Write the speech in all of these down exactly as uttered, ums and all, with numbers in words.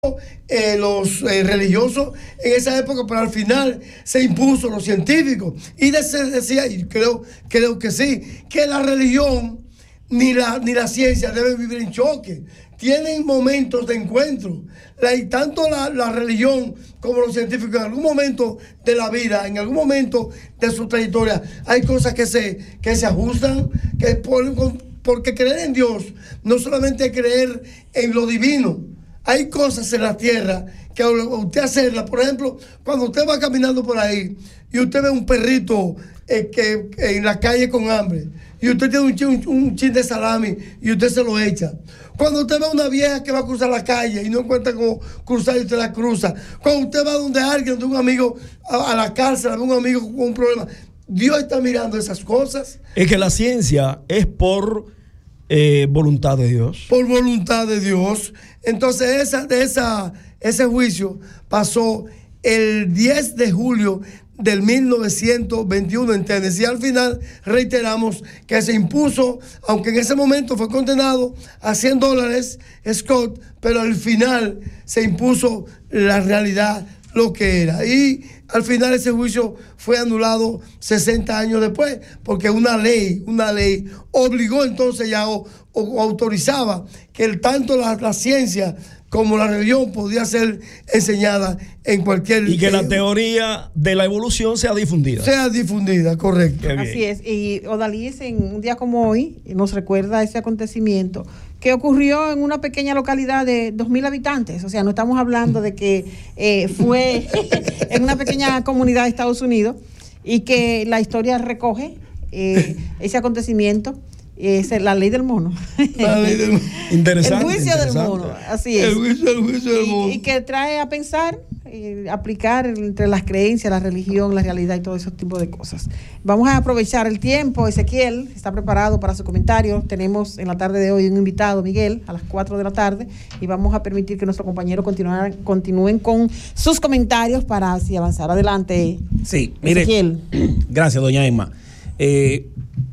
Eh, los eh, religiosos en esa época, pero al final se impuso los científicos y de, se decía, y creo, creo que sí, que la religión ni la, ni la ciencia deben vivir en choque, tienen momentos de encuentro. La, y tanto la, la religión como los científicos en algún momento de la vida, en algún momento de su trayectoria, hay cosas que se, que se ajustan, que por, porque creer en Dios no solamente creer en lo divino. Hay cosas en la tierra que usted hacerla, por ejemplo, cuando usted va caminando por ahí y usted ve un perrito eh, que, que en la calle con hambre y usted tiene un chin, un, un chin de salami y usted se lo echa. Cuando usted ve a una vieja que va a cruzar la calle y no encuentra cómo cruzar y usted la cruza. Cuando usted va donde alguien, donde un amigo a, a la cárcel, a un amigo con un problema. Dios está mirando esas cosas. Es que la ciencia es por eh, voluntad de Dios. Por voluntad de Dios. Entonces esa, de esa, ese juicio pasó el diez de julio del mil novecientos veintiuno en Tennessee. Al final reiteramos que se impuso, aunque en ese momento fue condenado a cien dólares Scott, pero al final se impuso la realidad, lo que era. Y al final ese juicio fue anulado sesenta años después, porque una ley, una ley obligó entonces ya o, o autorizaba que el, tanto la, la ciencia como la religión podía ser enseñada en cualquier... Y que eh, la teoría de la evolución sea difundida. Sea difundida, correcto. Así es. Y Odalis, en un día como hoy, nos recuerda ese acontecimiento que ocurrió en una pequeña localidad de dos mil habitantes. O sea, no estamos hablando de que eh, fue en una pequeña comunidad de Estados Unidos y que la historia recoge eh, ese acontecimiento. Es la ley del mono. La ley del mono. Interesante. El juicio interesante. del mono, así es. El juicio, el juicio del mono. Y, y que trae a pensar, eh, aplicar entre las creencias, la religión, la realidad y todo ese tipo de cosas. Vamos a aprovechar el tiempo. Ezequiel está preparado para su comentario. Tenemos en la tarde de hoy un invitado, Miguel, a las cuatro de la tarde, y vamos a permitir que nuestros compañeros continúen con sus comentarios para así avanzar. Adelante. Sí, mire. Ezequiel. Gracias, doña Emma. Eh,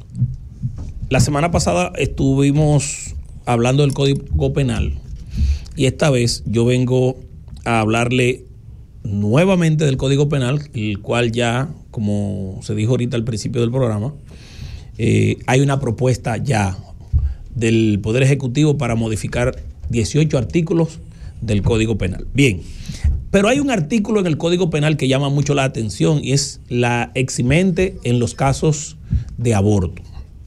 La semana pasada estuvimos hablando del Código Penal y esta vez yo vengo a hablarle nuevamente del Código Penal, el cual ya, como se dijo ahorita al principio del programa, eh, hay una propuesta ya del Poder Ejecutivo para modificar dieciocho artículos del Código Penal. Bien, pero hay un artículo en el Código Penal que llama mucho la atención y es la eximente en los casos de aborto.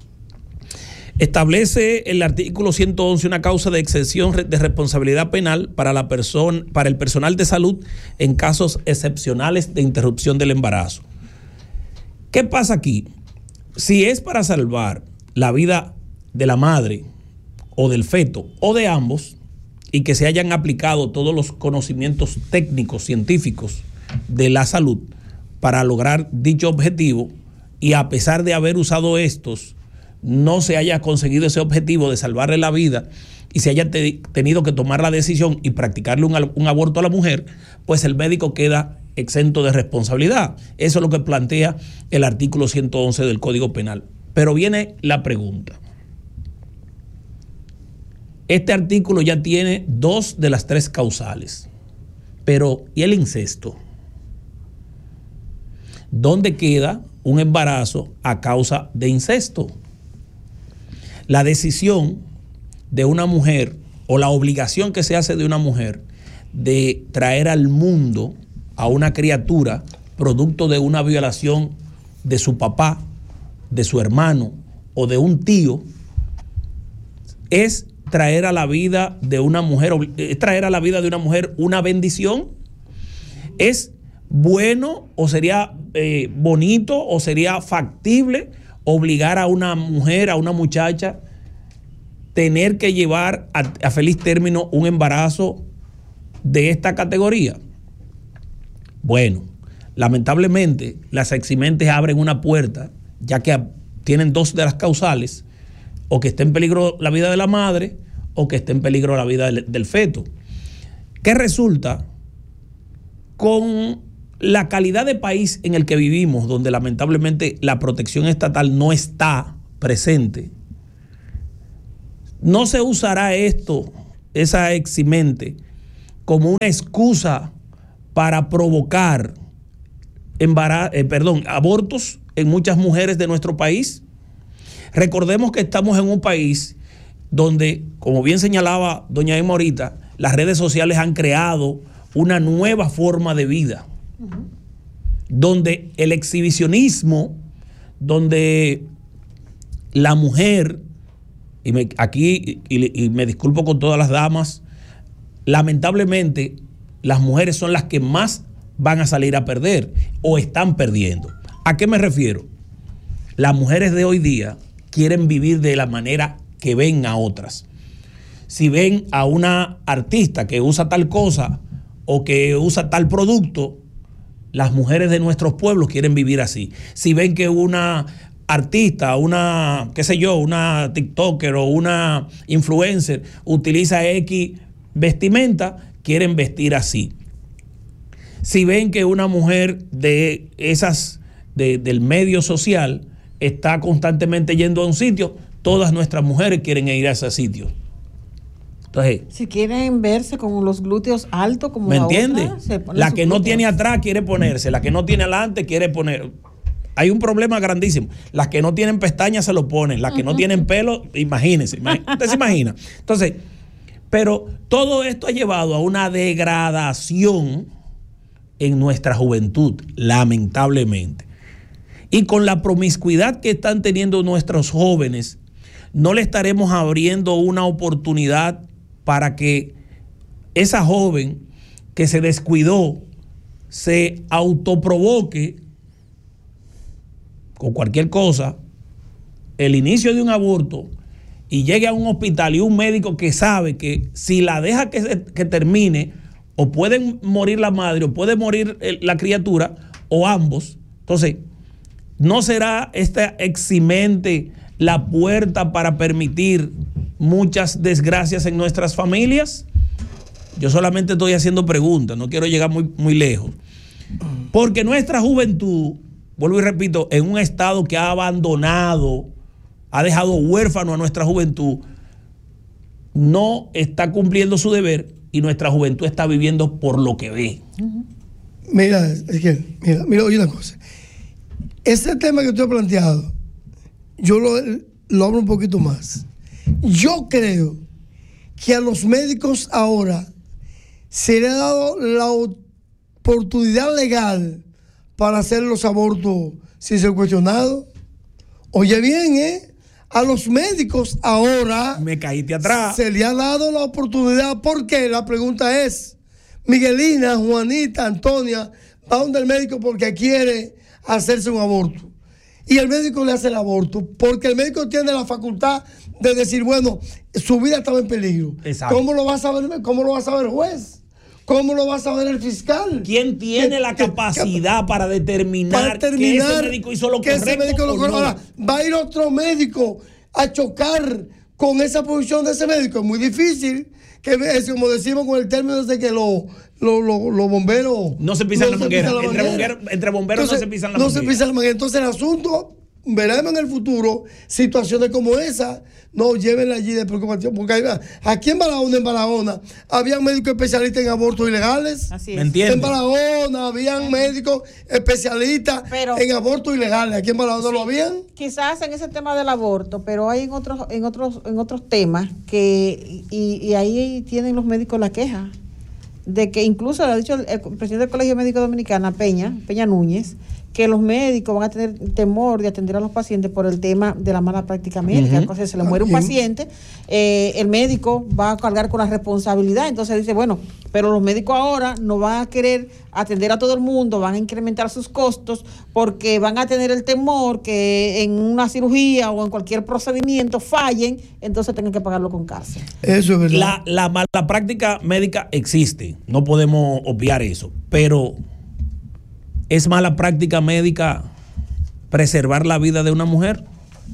Establece el artículo ciento once una causa de exención de responsabilidad penal para la persona, para el personal de salud en casos excepcionales de interrupción del embarazo. ¿Qué pasa aquí? Si es para salvar la vida de la madre o del feto o de ambos y que se hayan aplicado todos los conocimientos técnicos, científicos de la salud para lograr dicho objetivo y a pesar de haber usado estos no se haya conseguido ese objetivo de salvarle la vida y se haya te, tenido que tomar la decisión y practicarle un, un aborto a la mujer, pues el médico queda exento de responsabilidad. Eso es lo que plantea el artículo ciento once del Código Penal. Pero viene la pregunta. Este artículo ya tiene dos de las tres causales, pero ¿y el incesto? ¿Dónde queda un embarazo a causa de incesto? La decisión de una mujer o la obligación que se hace de una mujer de traer al mundo a una criatura producto de una violación de su papá, de su hermano o de un tío, es traer a la vida de una mujer, es traer a la vida de una mujer una bendición. ¿Es bueno o sería eh, bonito o sería factible obligar a una mujer, a una muchacha, tener que llevar a, a feliz término un embarazo de esta categoría? Bueno, lamentablemente las eximentes abren una puerta, ya que tienen dos de las causales, o que esté en peligro la vida de la madre o que esté en peligro la vida del, del feto. ¿Qué resulta? Con la calidad de país en el que vivimos, donde lamentablemente la protección estatal no está presente, no se usará esto, esa eximente, como una excusa para provocar embara- eh, perdón, abortos en muchas mujeres de nuestro país. Recordemos que estamos en un país donde, como bien señalaba doña Emma ahorita, las redes sociales han creado una nueva forma de vida, uh-huh. donde el exhibicionismo, donde la mujer, y me, aquí y, y me disculpo con todas las damas, lamentablemente las mujeres son las que más van a salir a perder o están perdiendo. ¿A qué me refiero? Las mujeres de hoy día quieren vivir de la manera que ven a otras. Si ven a una artista que usa tal cosa o que usa tal producto, las mujeres de nuestros pueblos quieren vivir así. Si ven que una artista, una, qué sé yo, una TikToker o una influencer utiliza X vestimenta, quieren vestir así. Si ven que una mujer de esas, de, del medio social está constantemente yendo a un sitio, todas nuestras mujeres quieren ir a ese sitio. Entonces, si quieren verse con los glúteos altos como ¿me la entiendes? otra, la que glúteos. No tiene atrás quiere ponerse, la que no tiene adelante quiere poner. Hay un problema grandísimo. Las que no tienen pestañas se lo ponen, las que no tienen pelo, imagínense, imagínense. Usted se imagina. Entonces, pero todo esto ha llevado a una degradación en nuestra juventud, lamentablemente. Y con la promiscuidad que están teniendo nuestros jóvenes, no le estaremos abriendo una oportunidad para que esa joven que se descuidó se autoprovoque con cualquier cosa el inicio de un aborto y llegue a un hospital y un médico que sabe que si la deja que, se, que termine, o pueden morir la madre o puede morir la criatura o ambos. Entonces, ¿no será esta eximente la puerta para permitir muchas desgracias en nuestras familias? Yo solamente estoy haciendo preguntas, no quiero llegar muy, muy lejos. Porque nuestra juventud, vuelvo y repito, en un estado que ha abandonado, ha dejado huérfano a nuestra juventud, no está cumpliendo su deber y nuestra juventud está viviendo por lo que ve. Mira, es que, mira, mira, oye una cosa. Ese tema que tú has planteado, yo lo, lo abro un poquito más. Yo creo que a los médicos ahora se le ha dado la oportunidad legal para hacer los abortos sin ser cuestionado. Oye bien, ¿eh? A los médicos ahora me caíste atrás. Se le ha dado la oportunidad. ¿Por qué? La pregunta es, Miguelina, Juanita, Antonia, va donde el médico porque quiere hacerse un aborto. Y el médico le hace el aborto porque el médico tiene la facultad de decir, bueno, su vida estaba en peligro. Exacto. ¿Cómo lo va a saber, cómo lo va a saber el juez? ¿Cómo lo va a saber el fiscal? ¿Quién tiene que, la capacidad que, para, determinar para determinar que ese médico hizo lo que correcto? Ese médico lo no? Ahora, va a ir otro médico a chocar con esa posición de ese médico. Es muy difícil, que es como decimos con el término de que los lo, lo, lo bomberos no se pisan no la manguera. Entre, manguera. entre bomberos Entonces, no se pisan la no manguera. No se pisan la manguera. Entonces el asunto, veremos en el futuro situaciones como esa, no llévenla allí de preocupación, porque hay, aquí en Barahona, en Barahona, habían médicos especialistas en abortos ilegales. Así es. ¿Me entiendes? En Barahona habían sí. médicos especialistas pero, en abortos ilegales. Aquí en Barahona sí, lo habían. Quizás en ese tema del aborto, pero hay en otros, en otros, en otros temas que y, y ahí tienen los médicos la queja de que incluso lo ha dicho el, el presidente del Colegio Médico Dominicano, Peña, Peña Núñez, que los médicos van a tener temor de atender a los pacientes por el tema de la mala práctica médica. Uh-huh. Entonces, se le muere un paciente, eh, el médico va a cargar con la responsabilidad. Entonces dice, bueno, pero los médicos ahora no van a querer atender a todo el mundo, van a incrementar sus costos porque van a tener el temor que en una cirugía o en cualquier procedimiento fallen, entonces tengan que pagarlo con cárcel. Eso es verdad. La, la mala práctica médica existe, no podemos obviar eso, pero ¿es mala práctica médica preservar la vida de una mujer?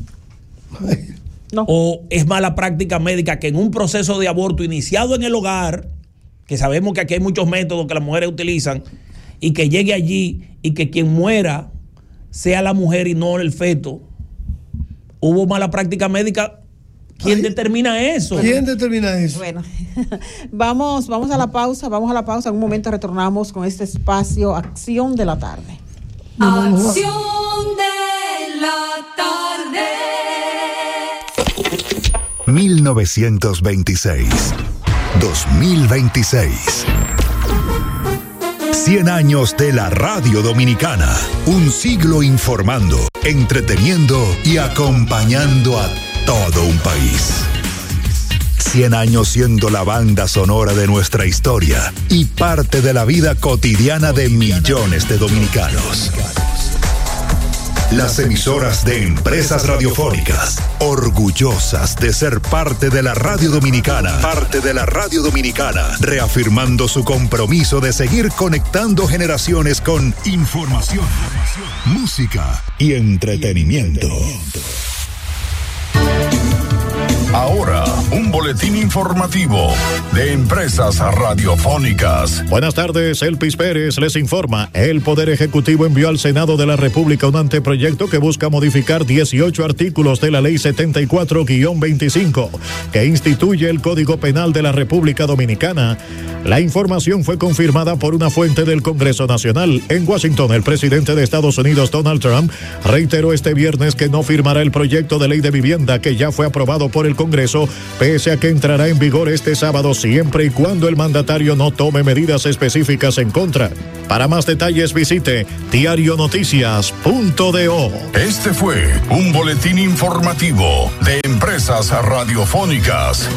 No. ¿O es mala práctica médica que en un proceso de aborto iniciado en el hogar, que sabemos que aquí hay muchos métodos que las mujeres utilizan, y que llegue allí y que quien muera sea la mujer y no el feto? ¿Hubo mala práctica médica ¿Quién Ay, determina eso? ¿Quién determina eso? Bueno, vamos, vamos a la pausa, vamos a la pausa. En un momento retornamos con este espacio Acción de la Tarde. Acción de la tarde. mil novecientos veintiséis, dos mil veintiséis. cien años de la radio dominicana. Un siglo informando, entreteniendo y acompañando a todo un país. cien años siendo la banda sonora de nuestra historia y parte de la vida cotidiana de millones de dominicanos. Las emisoras de Empresas Radiofónicas, orgullosas de ser parte de la radio dominicana, parte de la radio dominicana, reafirmando su compromiso de seguir conectando generaciones con información, música y entretenimiento. Ahora, un boletín informativo de Empresas Radiofónicas. Buenas tardes, Elpis Pérez les informa. El Poder Ejecutivo envió al Senado de la República un anteproyecto que busca modificar dieciocho artículos de la Ley setenta y cuatro guión veinticinco, que instituye el Código Penal de la República Dominicana. La información fue confirmada por una fuente del Congreso Nacional. En Washington, el presidente de Estados Unidos, Donald Trump, reiteró este viernes que no firmará el proyecto de ley de vivienda que ya fue aprobado por el Congreso, pese a que entrará en vigor este sábado siempre y cuando el mandatario no tome medidas específicas en contra. Para más detalles visite diario noticias punto do. Este fue un boletín informativo de Empresas Radiofónicas.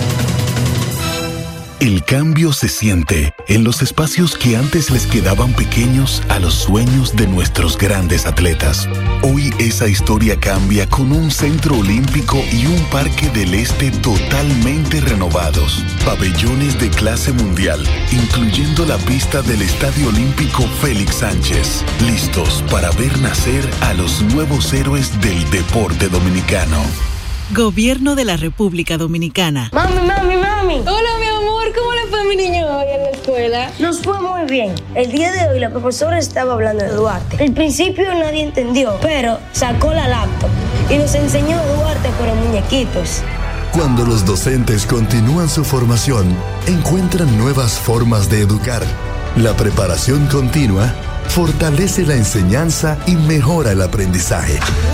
El cambio se siente en los espacios que antes les quedaban pequeños a los sueños de nuestros grandes atletas. Hoy esa historia cambia con un centro olímpico y un parque del este totalmente renovados. Pabellones de clase mundial, incluyendo la pista del Estadio Olímpico Félix Sánchez. Listos para ver nacer a los nuevos héroes del deporte dominicano. Gobierno de la República Dominicana. Mami, mami, mami. Hola, mi amor. ¿Cómo le fue a mi niño hoy en la escuela? Nos fue muy bien. El día de hoy la profesora estaba hablando de Duarte. Al principio nadie entendió, pero sacó la laptop y nos enseñó Duarte con muñequitos. Cuando los docentes continúan su formación, encuentran nuevas formas de educar. La preparación continua fortalece la enseñanza y mejora el aprendizaje.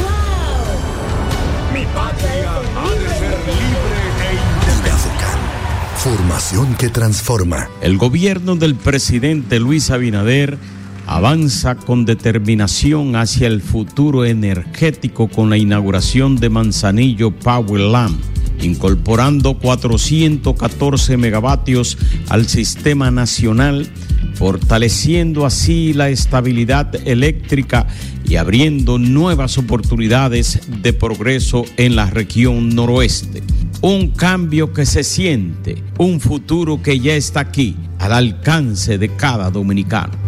Formación que transforma. El gobierno del presidente Luis Abinader avanza con determinación hacia el futuro energético con la inauguración de Manzanillo Powerland, incorporando cuatrocientos catorce megavatios al sistema nacional, fortaleciendo así la estabilidad eléctrica y abriendo nuevas oportunidades de progreso en la región noroeste. Un cambio que se siente, un futuro que ya está aquí, al alcance de cada dominicano.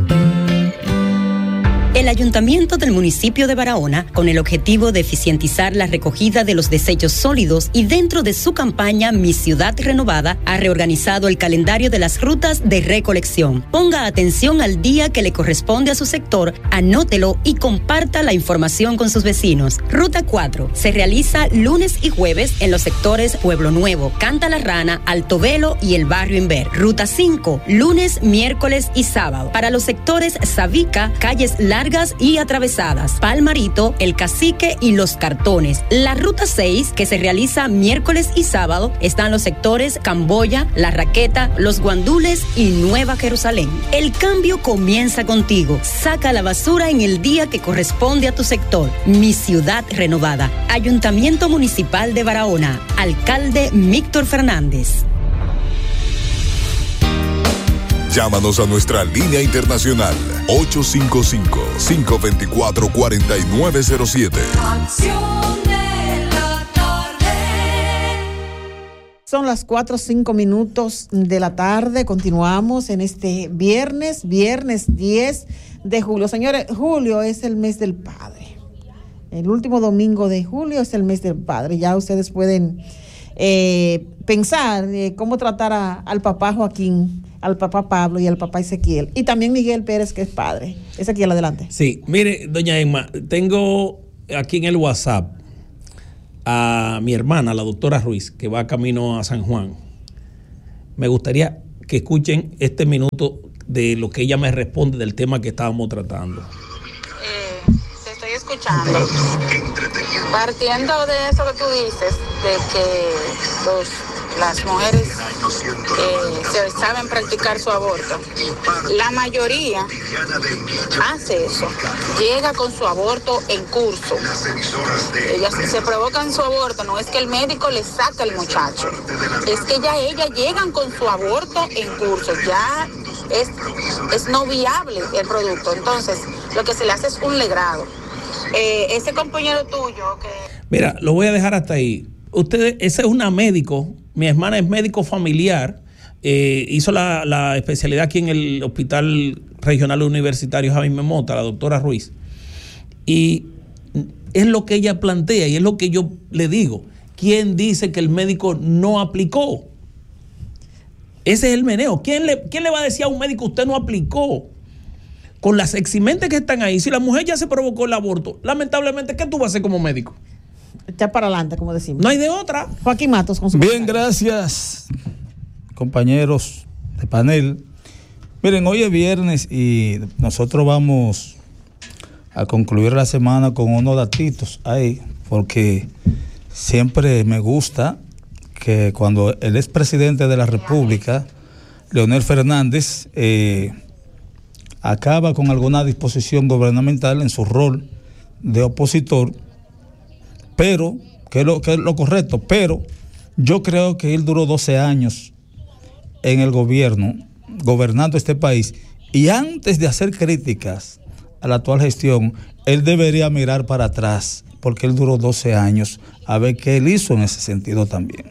El Ayuntamiento del municipio de Barahona, con el objetivo de eficientizar la recogida de los desechos sólidos y dentro de su campaña Mi Ciudad Renovada, ha reorganizado el calendario de las rutas de recolección. Ponga atención al día que le corresponde a su sector, anótelo y comparta la información con sus vecinos. Ruta cuatro se realiza lunes y jueves en los sectores Pueblo Nuevo, Canta la Rana, Alto Velo y el Barrio Inver. Ruta cinco, lunes, miércoles y sábado, para los sectores Sabica, Calles Largas y atravesadas, Palmarito, El Cacique y Los Cartones. La ruta seis, que se realiza miércoles y sábado, están los sectores Camboya, La Raqueta, Los Guandules y Nueva Jerusalén. El cambio comienza contigo. Saca la basura en el día que corresponde a tu sector. Mi Ciudad Renovada. Ayuntamiento Municipal de Barahona. Alcalde Víctor Fernández. Llámanos a nuestra línea internacional ocho cinco cinco, cinco dos cuatro, cuatro nueve cero siete. Acción de la tarde. Son las cuatro o cinco minutos de la tarde. Continuamos en este viernes, viernes diez de julio. Señores, julio es el mes del padre. El último domingo de julio es el mes del padre. Ya ustedes pueden eh, pensar eh, cómo tratar a, al papá Joaquín, al papá Pablo y al papá Ezequiel. Y también Miguel Pérez, que es padre. Ezequiel, adelante. Sí, mire, doña Emma, tengo aquí en el WhatsApp a mi hermana, la doctora Ruiz, que va camino a San Juan, me gustaría que escuchen este minuto de lo que ella me responde del tema que estábamos tratando. Eh, te estoy escuchando. Partiendo de eso que tú dices, de que los, las mujeres eh, se saben practicar su aborto, la mayoría hace eso, llega con su aborto en curso. Ellas se provocan su aborto, no es que el médico le saca al muchacho, es que ya ellas llegan con su aborto en curso, ya es, es no viable el producto, entonces lo que se le hace es un legrado. Eh, ese compañero tuyo que... Mira, lo voy a dejar hasta ahí. Usted, esa es una médico, mi hermana es médico familiar, eh, hizo la, la especialidad aquí en el Hospital Regional Universitario Jaime Mota, la doctora Ruiz. Y es lo que ella plantea y es lo que yo le digo. ¿Quién dice que el médico no aplicó? Ese es el meneo. ¿Quién le, quién le va a decir a un médico usted no aplicó? Con las eximentes que están ahí, si la mujer ya se provocó el aborto, lamentablemente, ¿qué tú vas a hacer como médico? Echar para adelante, como decimos. No hay de otra. Joaquín Matos con su Bien, comentario. gracias, compañeros de panel. Miren, hoy es viernes y nosotros vamos a concluir la semana con unos datitos ahí, porque siempre me gusta que cuando el expresidente de la República, Leonel Fernández, eh, acaba con alguna disposición gubernamental en su rol de opositor, pero, que es lo, que es lo correcto, pero yo creo que él duró doce años en el gobierno, gobernando este país, y antes de hacer críticas a la actual gestión, él debería mirar para atrás, porque él duró doce años, a ver qué él hizo en ese sentido también.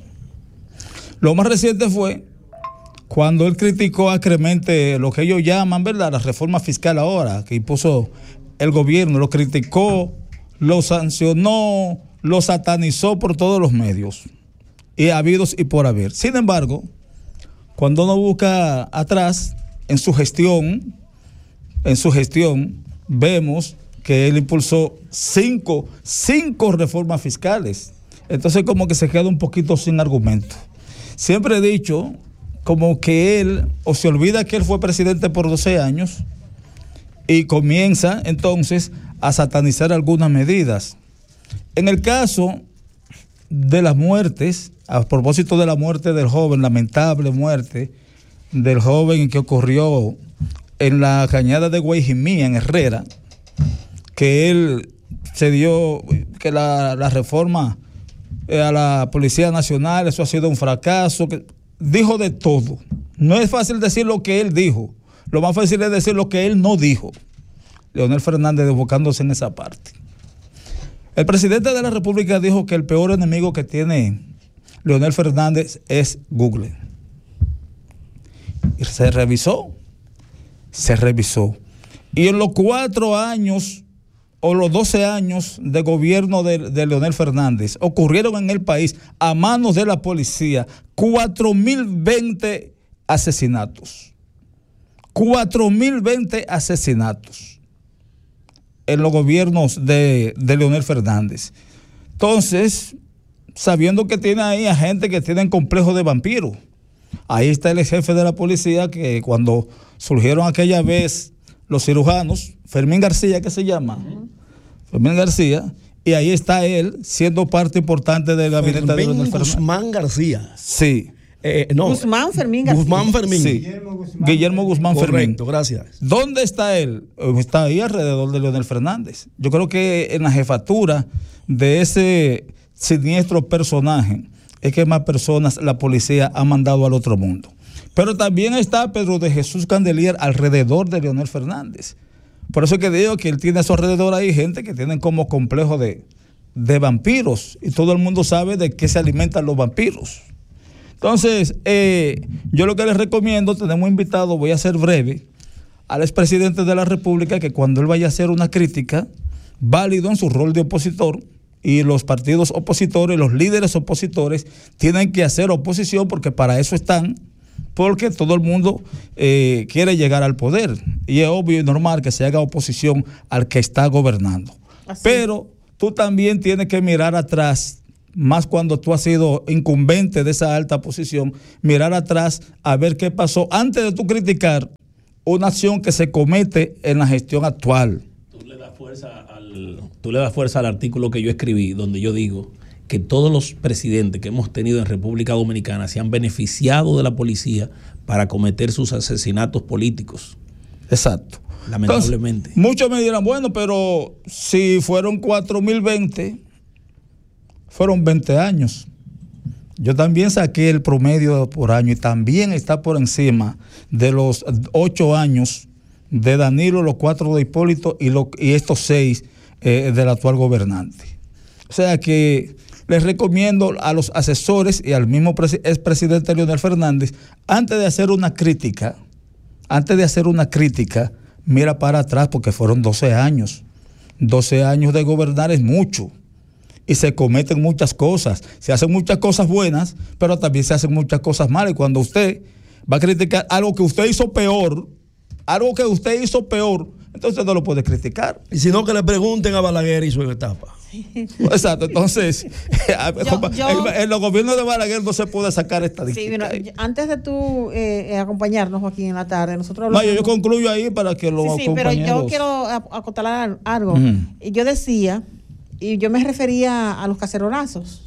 Lo más reciente fue cuando él criticó acremente lo que ellos llaman, ¿verdad?, la reforma fiscal ahora, que impuso el gobierno, lo criticó, lo sancionó, lo satanizó por todos los medios, y habidos y por haber. Sin embargo, cuando uno busca atrás, en su gestión, en su gestión, vemos que él impulsó cinco, cinco reformas fiscales. Entonces como que se queda un poquito sin argumento. Siempre he dicho como que él, o se olvida que él fue presidente por doce años y comienza entonces a satanizar algunas medidas. En el caso de las muertes, a propósito de la muerte del joven, lamentable muerte del joven que ocurrió en la cañada de Guayjimí, en Herrera, que él se dio, que la, la reforma eh, a la Policía Nacional, eso ha sido un fracaso, que dijo de todo. No es fácil decir lo que él dijo, lo más fácil es decir lo que él no dijo. Leonel Fernández enfocándose en esa parte. El presidente de la República dijo que el peor enemigo que tiene Leonel Fernández es Google. Y se revisó, se revisó. Y en los cuatro años o los doce años de gobierno de, de Leonel Fernández ocurrieron en el país a manos de la policía cuatro mil veinte asesinatos. cuatro mil veinte asesinatos en los gobiernos de, de Leonel Fernández. Entonces, sabiendo que tiene ahí a gente que tienen complejo de vampiro, ahí está el jefe de la policía que cuando surgieron aquella vez los cirujanos, Fermín García, que se llama, uh-huh. Fermín García, y ahí está él siendo parte importante del gabinete de Leonel Fernández. Guzmán García. Sí. Eh, no, Guzmán Fermín García. Guzmán Fermín. Sí. Guillermo Guzmán, Guillermo Guzmán Fermín. Correcto, gracias. ¿Dónde está él? Está ahí alrededor de Leonel Fernández. Yo creo que en la jefatura de ese siniestro personaje es que más personas la policía ha mandado al otro mundo. Pero también está Pedro de Jesús Candelier alrededor de Leonel Fernández. Por eso es que digo que él tiene a su alrededor ahí gente que tienen como complejo de, de vampiros. Y todo el mundo sabe de qué se alimentan los vampiros. Entonces, eh, yo lo que les recomiendo, tenemos invitado, voy a ser breve, al expresidente de la República, que cuando él vaya a hacer una crítica, válido en su rol de opositor, y los partidos opositores, los líderes opositores, tienen que hacer oposición porque para eso están, porque todo el mundo eh, quiere llegar al poder. Y es obvio y normal que se haga oposición al que está gobernando. Así. Pero tú también tienes que mirar atrás más cuando tú has sido incumbente de esa alta posición, mirar atrás a ver qué pasó antes de tú criticar una acción que se comete en la gestión actual. Tú le das fuerza al, tú le das fuerza al artículo que yo escribí, donde yo digo que todos los presidentes que hemos tenido en República Dominicana se han beneficiado de la policía para cometer sus asesinatos políticos. Exacto. Lamentablemente. Entonces, muchos me dirán, bueno, pero si fueron cuatro mil veinte, fueron veinte años. Yo también saqué el promedio por año y también está por encima de los ocho años de Danilo, los cuatro de Hipólito y, lo, y estos seis eh, del actual gobernante. O sea que les recomiendo a los asesores y al mismo presi- expresidente Leonel Fernández, antes de hacer una crítica, antes de hacer una crítica, mira para atrás porque fueron doce años. doce años de gobernar es mucho. Y se cometen muchas cosas. Se hacen muchas cosas buenas, pero también se hacen muchas cosas malas. Y cuando usted va a criticar algo que usted hizo peor, algo que usted hizo peor, entonces no lo puede criticar. Y si no, que le pregunten a Balaguer y su etapa. Exacto, entonces Yo- yo- en, en los gobiernos de Balaguer no se puede sacar estadísticas. Sí, bueno, yo- antes de tú eh, eh, acompañarnos aquí en la tarde, nosotros No, hablamos. yo, yo concluyo ahí para que los Sí, sí, pero compañeros... yo quiero a- acotar al- algo. Ujú. Y yo decía, y yo me refería a los cacerolazos,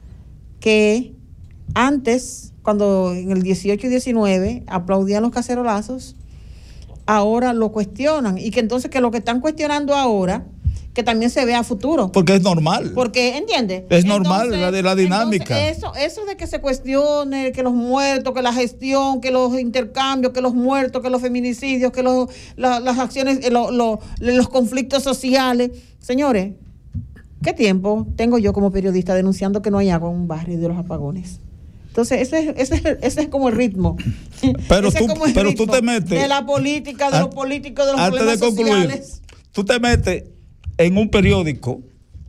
que antes, cuando en el dieciocho y diecinueve aplaudían los cacerolazos, ahora lo cuestionan. Y que entonces que lo que están cuestionando ahora, que también se vea a futuro. Porque es normal. Porque, ¿entiendes? Es normal la de la dinámica. Eso, eso de que se cuestione, que los muertos, que la gestión, que los intercambios, que los muertos, que los feminicidios, que los, la- las acciones, eh, lo- lo- los conflictos sociales. Señores, ¿qué tiempo tengo yo como periodista denunciando que no hay agua en un barrio de los apagones? Entonces, ese es, ese es, ese es como el ritmo. Pero, Ese tú, es como el pero tú ritmo te metes... de la política, de An- los políticos, de los Antes problemas de concluir, sociales. tú te metes en un periódico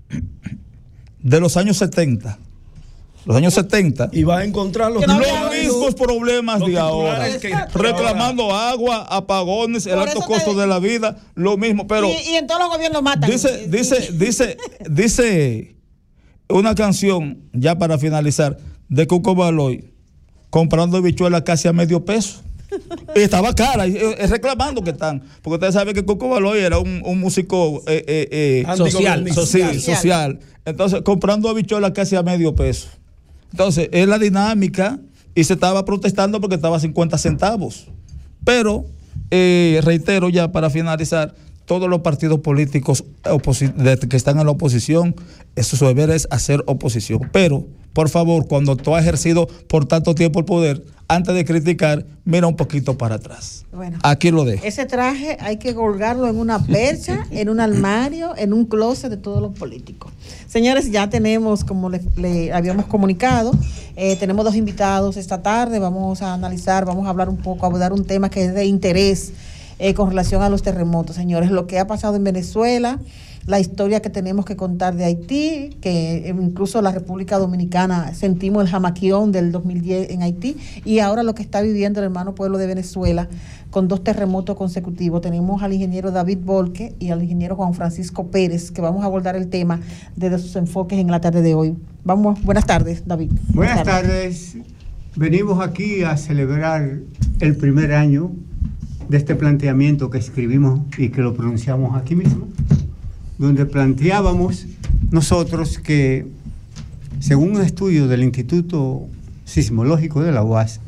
de los años setenta, los años setenta, y vas a encontrar los, los mismos problemas los de ahora, titulares que- reclamando agua, apagones, el Por alto eso costo te- de la vida, lo mismo, pero y, y en todos los gobiernos matan. dice, dice, dice, dice una canción, ya para finalizar, de Cuco Baloy, comprando habichuelas casi a medio peso. Y estaba cara, y, eh, reclamando que están. Porque ustedes saben que Cuco Baloy era un, un músico eh, eh, eh, Social, sí, social. social. Entonces, comprando habichuelas casi a medio peso. Entonces, es la dinámica y se estaba protestando porque estaba a cincuenta centavos. Pero, eh, reitero ya para finalizar, todos los partidos políticos oposi- de- que están en la oposición, eso su deber es hacer oposición. Pero, por favor, cuando tú has ejercido por tanto tiempo el poder, antes de criticar, mira un poquito para atrás. Bueno, Aquí lo dejo. ese traje hay que colgarlo en una percha, en un armario, en un closet de todos los políticos. Señores, ya tenemos, como le, le habíamos comunicado, eh, tenemos dos invitados esta tarde. Vamos a analizar, vamos a hablar un poco, a abordar un tema que es de interés eh, con relación a los terremotos. Señores, lo que ha pasado en Venezuela, la historia que tenemos que contar de Haití, que incluso la República Dominicana sentimos el jamaquión del dos mil diez en Haití, y ahora lo que está viviendo el hermano pueblo de Venezuela con dos terremotos consecutivos. Tenemos al ingeniero David Volque y al ingeniero Juan Francisco Pérez, que vamos a abordar el tema desde sus enfoques en la tarde de hoy. Vamos, buenas tardes, David. Buenas tardes. Venimos aquí a celebrar el primer año de este planteamiento que escribimos y que lo pronunciamos aquí mismo, donde planteábamos nosotros que, según un estudio del Instituto Sismológico de la U A S,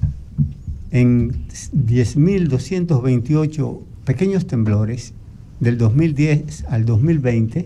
en diez mil doscientos veintiocho pequeños temblores del dos mil diez al dos mil veinte,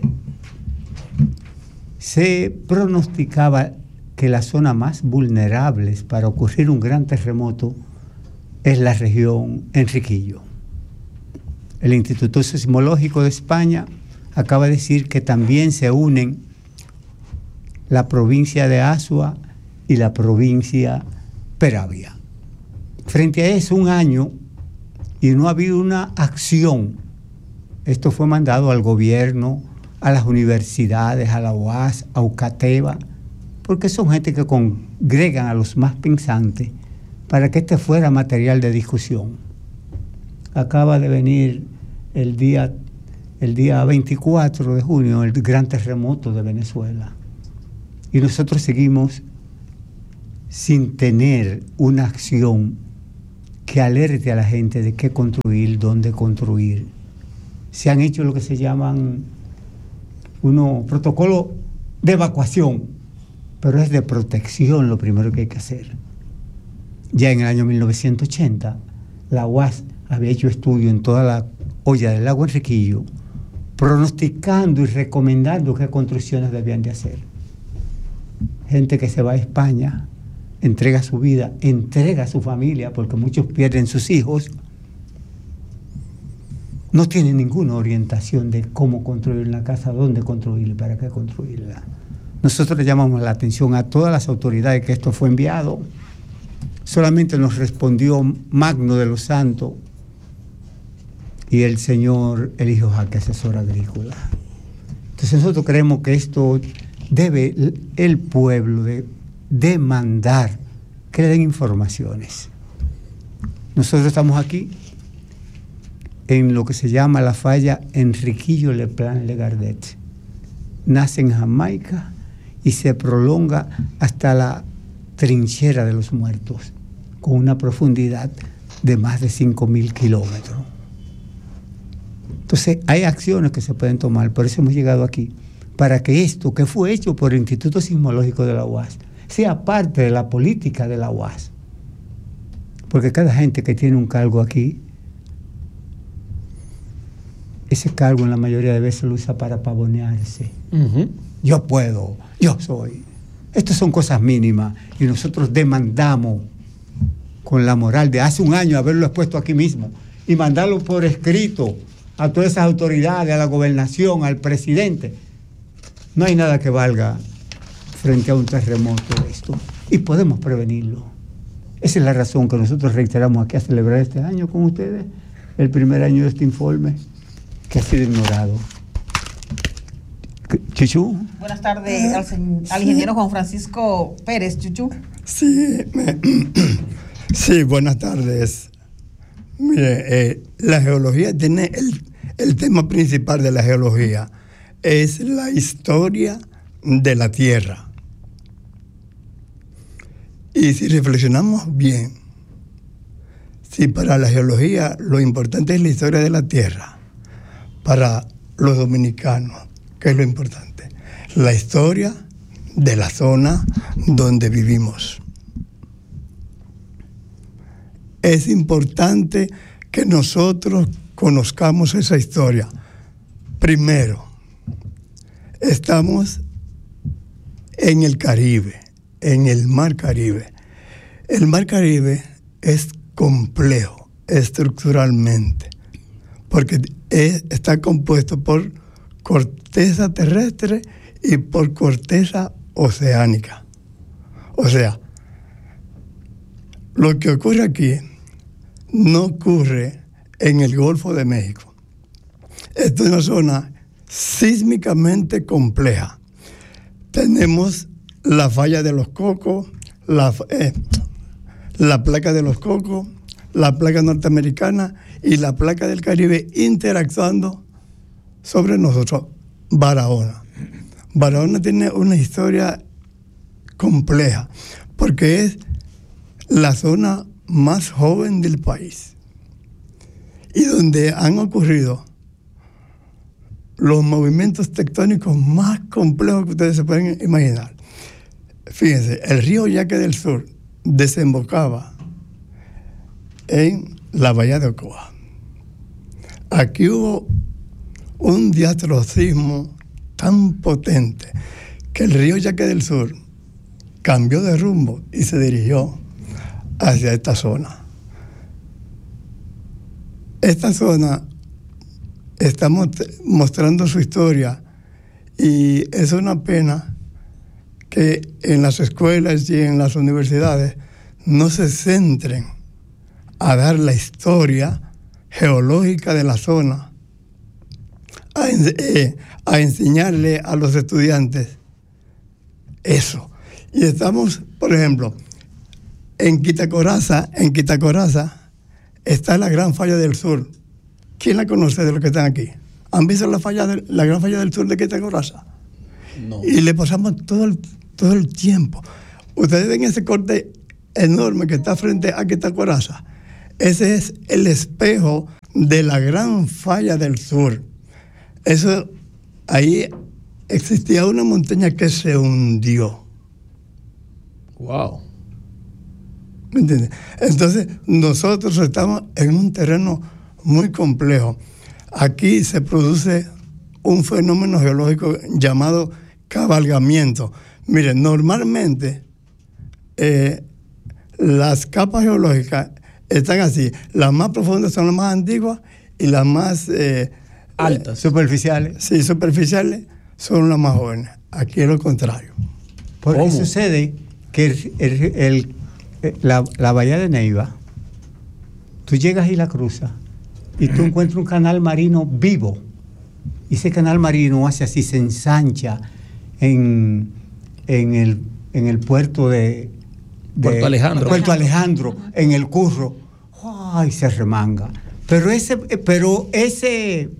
se pronosticaba que la zona más vulnerable para ocurrir un gran terremoto es la región Enriquillo. El Instituto Sismológico de España acaba de decir que también se unen la provincia de Azua y la provincia Peravia. Frente a eso, un año y no ha habido una acción. Esto fue mandado al gobierno, a las universidades, a la U A S, a UCATEBA, porque son gente que congregan a los más pensantes para que este fuera material de discusión. Acaba de venir el día, el día veinticuatro de junio el gran terremoto de Venezuela. Y nosotros seguimos sin tener una acción que alerte a la gente de qué construir, dónde construir. Se han hecho lo que se llaman unos protocolos de evacuación, pero es de protección lo primero que hay que hacer. Ya en el año mil novecientos ochenta, la U A S había hecho estudio en toda la olla del lago Enriquillo, pronosticando y recomendando qué construcciones debían de hacer. Gente que se va a España, entrega su vida, entrega a su familia, porque muchos pierden sus hijos, no tienen ninguna orientación de cómo construir una casa, dónde construirla, para qué construirla. Nosotros le llamamos la atención a todas las autoridades que esto fue enviado. Solamente nos respondió Magno de los Santos y el señor Eligio Jaque, asesor agrícola. Entonces nosotros creemos que esto debe el pueblo de demandar que le den informaciones. Nosotros estamos aquí en lo que se llama la falla Enriquillo Le Plan Le Gardet. Nace en Jamaica y se prolonga hasta la trinchera de los muertos, con una profundidad de más de cinco mil kilómetros. Entonces hay acciones que se pueden tomar, por eso hemos llegado aquí, para que esto que fue hecho por el Instituto Sismológico de la U A S sea parte de la política de la U A S. Porque cada gente que tiene un cargo aquí, ese cargo en la mayoría de veces lo usa para pavonearse. Uh-huh. Yo puedo, yo soy. Estas son cosas mínimas y nosotros demandamos con la moral de hace un año haberlo expuesto aquí mismo y mandarlo por escrito a todas esas autoridades, a la gobernación, al presidente. No hay nada que valga frente a un terremoto de esto y podemos prevenirlo. Esa es la razón que nosotros reiteramos aquí a celebrar este año con ustedes, el primer año de este informe que ha sido ignorado. Chuchu. Buenas tardes al, señor, al ingeniero Juan Francisco Pérez, Chuchu. Sí, me, sí, buenas tardes. Mire, eh, la geología tiene el, el tema principal de la geología es la historia de la Tierra. Y si reflexionamos bien, si para la geología lo importante es la historia de la Tierra, para los dominicanos, ¿qué es lo importante? La historia de la zona donde vivimos. Es importante que nosotros conozcamos esa historia. Primero, estamos en el Caribe, en el Mar Caribe. El Mar Caribe es complejo estructuralmente, porque es, está compuesto por corteza terrestre y por corteza oceánica. O sea, lo que ocurre aquí no ocurre en el Golfo de México. Esta es una zona sísmicamente compleja. Tenemos la falla de los Cocos, la, eh, la placa de los Cocos, la placa norteamericana y la placa del Caribe interactuando sobre nosotros. Barahona. Barahona tiene una historia compleja porque es la zona más joven del país y donde han ocurrido los movimientos tectónicos más complejos que ustedes se pueden imaginar. Fíjense, el río Yaque del Sur desembocaba en la bahía de Ocoa. Aquí hubo un diatrosismo tan potente que el río Yaque del Sur cambió de rumbo y se dirigió hacia esta zona. Esta zona está mostrando su historia y es una pena que en las escuelas y en las universidades no se centren a dar la historia geológica de la zona, a, eh, a enseñarle a los estudiantes eso. Y estamos, por ejemplo, en Quitacoraza, en Quitacoraza está la Gran Falla del Sur. ¿Quién la conoce de los que están aquí? ¿Han visto la, falla de, la Gran Falla del Sur de Quitacoraza? No. Y le pasamos todo el, todo el tiempo. Ustedes ven ese corte enorme que está frente a esta coraza. Ese es el espejo de la gran falla del sur. Eso, ahí existía una montaña que se hundió. Wow. ¿Me entiendes? Entonces, nosotros estamos en un terreno muy complejo. Aquí se produce un fenómeno geológico llamado cabalgamiento. Miren, normalmente eh, las capas geológicas están así. Las más profundas son las más antiguas y las más eh, altas, eh, superficiales. Sí, superficiales son las más jóvenes. Aquí es lo contrario. Porque ¿Cómo? sucede que el, el, el, la, la bahía de Neiva, tú llegas y la cruzas y tú encuentras un canal marino vivo. Y ese canal marino hace así, se ensancha en, en, el, en el puerto de, de Puerto Alejandro. Puerto Alejandro, en el Curro. ¡Ay! Se remanga. Pero ese, pero ese,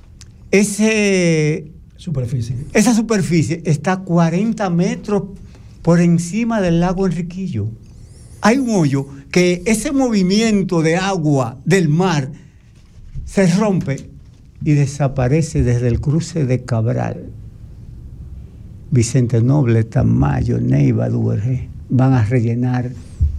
ese superficie. Esa superficie está a cuarenta metros por encima del lago Enriquillo. Hay un hoyo que ese movimiento de agua del mar se rompe y desaparece desde el cruce de Cabral. Vicente Noble, Tamayo, Neiva, Duvergé van a rellenar.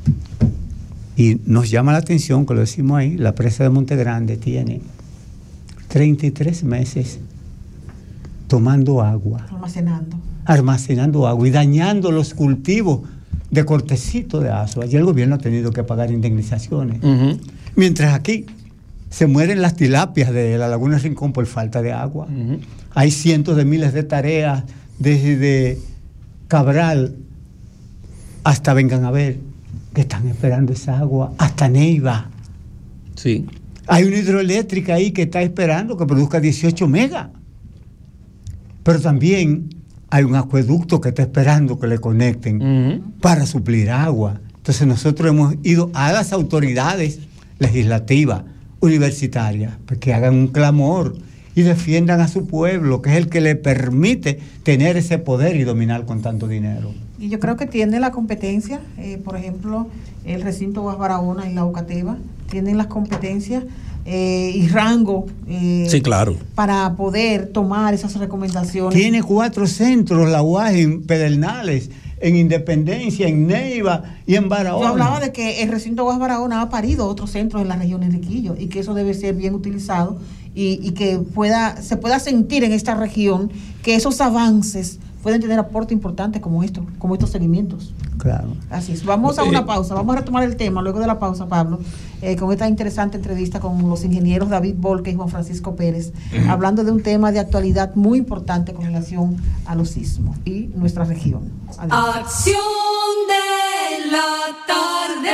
Y nos llama la atención, que lo decimos ahí, la presa de Monte Grande tiene treinta y tres meses tomando agua, Almacenando. almacenando agua y dañando los cultivos de cortecito de Azua. Allí el gobierno ha tenido que pagar indemnizaciones. Uh-huh. Mientras aquí se mueren las tilapias de la Laguna Rincón por falta de agua. Uh-huh. Hay cientos de miles de tareas desde Cabral hasta Vengan a Ver, que están esperando esa agua, hasta Neiva. Sí. Hay una hidroeléctrica ahí que está esperando que produzca dieciocho megas. Pero también hay un acueducto que está esperando que le conecten uh-huh. para suplir agua. Entonces nosotros hemos ido a las autoridades legislativas, universitarias, para que hagan un clamor y defiendan a su pueblo, que es el que le permite tener ese poder y dominar con tanto dinero. Y yo creo que tiene la competencia, eh, por ejemplo, el recinto Guas Barahona y la Ocateva, tienen las competencias eh, y rango eh, sí, claro. para poder tomar esas recomendaciones. Tiene cuatro centros, la U A S en Pedernales, en Independencia, en Neiva y en Barahona. Yo hablaba de que el recinto Guas Barahona ha parido otros centros en la región de Enriquillo y que eso debe ser bien utilizado y, y que pueda se pueda sentir en esta región que esos avances pueden tener aporte importante como esto, como estos seguimientos. Claro. Así es. Vamos a una pausa, vamos a retomar el tema luego de la pausa, Pablo, eh, con esta interesante entrevista con los ingenieros David Volque y Juan Francisco Pérez, uh-huh. hablando de un tema de actualidad muy importante con relación a los sismos y nuestra región. Adiós. Acción de la tarde.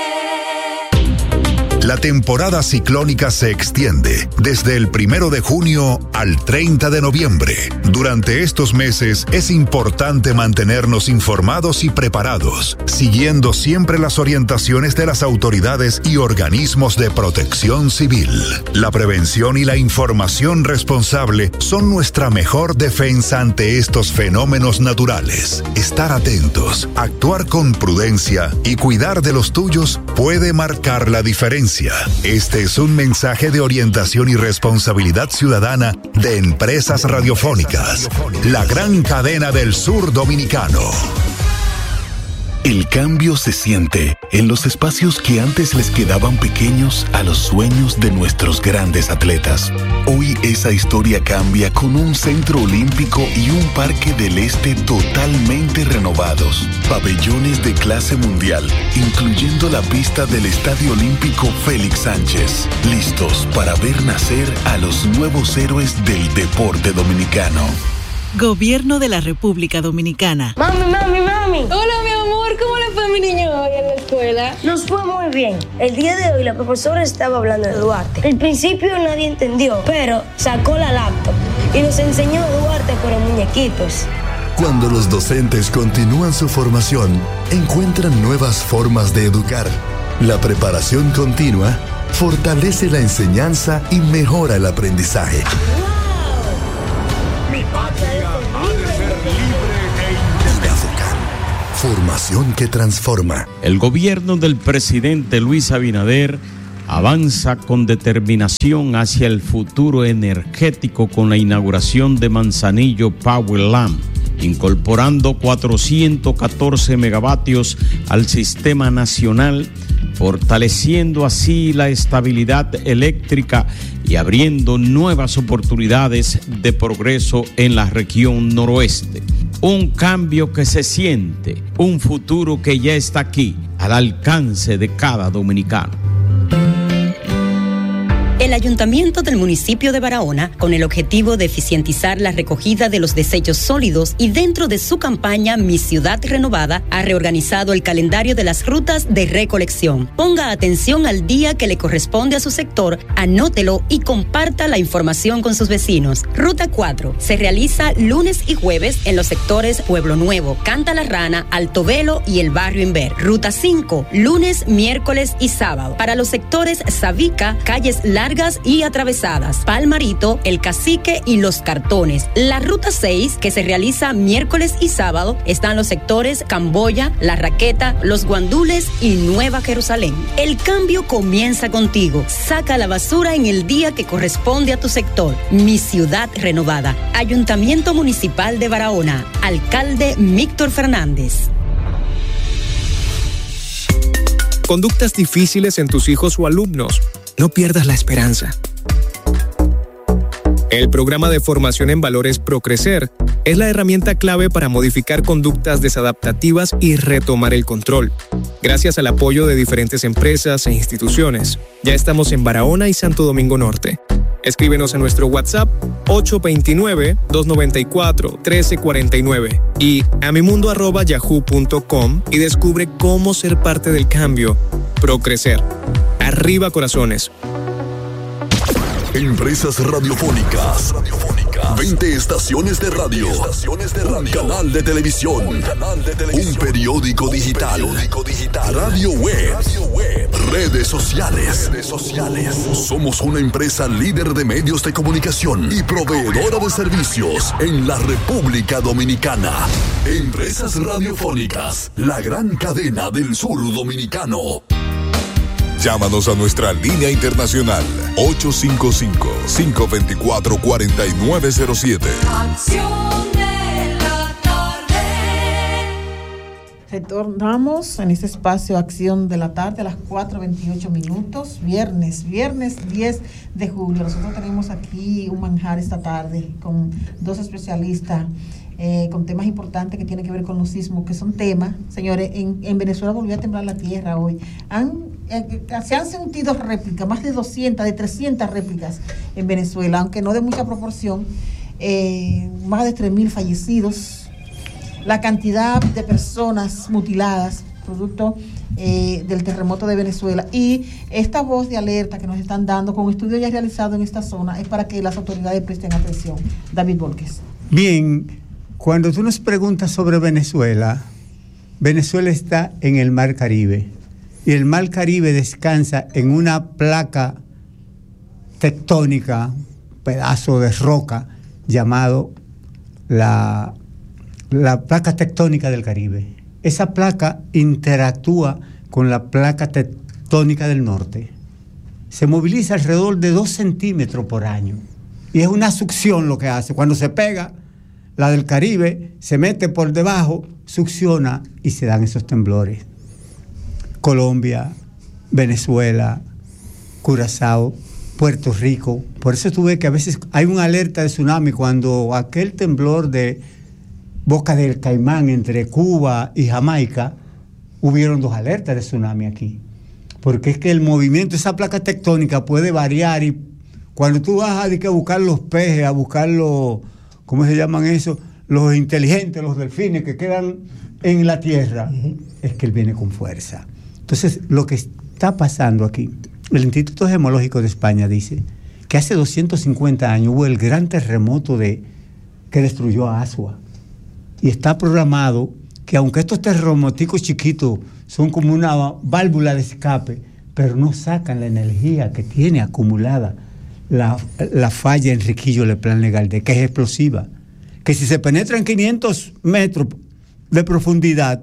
La temporada ciclónica se extiende desde el primero de junio al treinta de noviembre. Durante estos meses es importante mantenernos informados y preparados, siguiendo siempre las orientaciones de las autoridades y organismos de protección civil. La prevención y la información responsable son nuestra mejor defensa ante estos fenómenos naturales. Estar atentos, actuar con prudencia y cuidar de los tuyos puede marcar la diferencia. Este es un mensaje de orientación y responsabilidad ciudadana de Empresas Radiofónicas, la gran cadena del sur dominicano. El cambio se siente en los espacios que antes les quedaban pequeños a los sueños de nuestros grandes atletas. Hoy esa historia cambia con un centro olímpico y un parque del este totalmente renovados. Pabellones de clase mundial, incluyendo la pista del Estadio Olímpico Félix Sánchez. Listos para ver nacer a los nuevos héroes del deporte dominicano. Gobierno de la República Dominicana. Mami, mami, mami. Hola, mi amor, ¿cómo le fue a mi niño hoy en la escuela? Nos fue muy bien. El día de hoy la profesora estaba hablando de Duarte. Al principio nadie entendió, pero sacó la laptop y nos enseñó a Duarte pero muñequitos. Cuando los docentes continúan su formación, encuentran nuevas formas de educar. La preparación continua fortalece la enseñanza y mejora el aprendizaje. Mi patria ha de ser libre e independiente. Formación que transforma. El gobierno del presidente Luis Abinader avanza con determinación hacia el futuro energético con la inauguración de Manzanillo Power Lamp, incorporando cuatrocientos catorce megavatios al sistema nacional, fortaleciendo así la estabilidad eléctrica y abriendo nuevas oportunidades de progreso en la región noroeste. Un cambio que se siente, un futuro que ya está aquí, al alcance de cada dominicano. El Ayuntamiento del municipio de Barahona, con el objetivo de eficientizar la recogida de los desechos sólidos y dentro de su campaña Mi Ciudad Renovada, ha reorganizado el calendario de las rutas de recolección. Ponga atención al día que le corresponde a su sector, anótelo y comparta la información con sus vecinos. Ruta cuatro se realiza lunes y jueves en los sectores Pueblo Nuevo, Canta la Rana, Alto Velo y el Barrio Inver. Ruta cinco, lunes, miércoles y sábado, para los sectores Sabica, Calles Largas y atravesadas, Palmarito, El Cacique y Los Cartones. La ruta seis, que se realiza miércoles y sábado, están los sectores Camboya, La Raqueta, Los Guandules y Nueva Jerusalén. El cambio comienza contigo. Saca la basura en el día que corresponde a tu sector. Mi Ciudad Renovada. Ayuntamiento Municipal de Barahona. Alcalde Víctor Fernández. Conductas difíciles en tus hijos o alumnos. No pierdas la esperanza. El programa de formación en valores Procrecer es la herramienta clave para modificar conductas desadaptativas y retomar el control. Gracias al apoyo de diferentes empresas e instituciones, ya estamos en Barahona y Santo Domingo Norte. Escríbenos a nuestro WhatsApp ocho dos nueve, dos nueve cuatro, uno tres cuatro nueve y a mimundo arroba yahoo punto com y descubre cómo ser parte del cambio. Procrecer. Arriba corazones. Empresas radiofónicas. veinte estaciones de radio. Un canal de televisión. Un periódico digital. Radio web. Redes sociales. Somos una empresa líder de medios de comunicación y proveedora de servicios en la República Dominicana. Empresas radiofónicas. La gran cadena del sur dominicano. Llámanos a nuestra línea internacional ocho cinco cinco, cinco dos cuatro, cuatro nueve cero siete. Acción de la tarde. Retornamos en este espacio Acción de la Tarde a las cuatro veintiocho minutos, viernes, viernes diez de julio. Nosotros tenemos aquí un manjar esta tarde con dos especialistas eh, con temas importantes que tienen que ver con los sismos, que son temas, señores, en, en Venezuela volvió a temblar la tierra hoy. Han, eh, se han sentido réplicas, más de doscientas, de trescientas réplicas en Venezuela, aunque no de mucha proporción, eh, más de tres mil fallecidos, la cantidad de personas mutiladas, producto eh, del terremoto de Venezuela. Y esta voz de alerta que nos están dando con estudios ya realizados en esta zona es para que las autoridades presten atención. David Volques. Bien, cuando tú nos preguntas sobre Venezuela, Venezuela está en el Mar Caribe y el Mar Caribe descansa en una placa tectónica, pedazo de roca llamado la, la placa tectónica del Caribe. Esa placa interactúa con la placa tectónica del norte. Se moviliza alrededor de dos centímetros por año y es una succión lo que hace. Cuando se pega, la del Caribe se mete por debajo, succiona y se dan esos temblores. Colombia, Venezuela, Curazao, Puerto Rico. Por eso tú ves que a veces hay una alerta de tsunami cuando aquel temblor de Boca del Caimán entre Cuba y Jamaica, hubieron dos alertas de tsunami aquí. Porque es que el movimiento, esa placa tectónica puede variar y cuando tú vas a, a buscar los peces, a buscar los, ¿cómo se llaman eso? Los inteligentes, los delfines que quedan en la tierra, uh-huh. es que él viene con fuerza. Entonces, lo que está pasando aquí, el Instituto Geológico de España dice que hace doscientos cincuenta años hubo el gran terremoto de, que destruyó a Asua. Y está programado que aunque estos terremoticos chiquitos son como una válvula de escape, pero no sacan la energía que tiene acumulada la, la falla Enriquillo Leplán Legaldé, que es explosiva. Que si se penetra en quinientos metros de profundidad,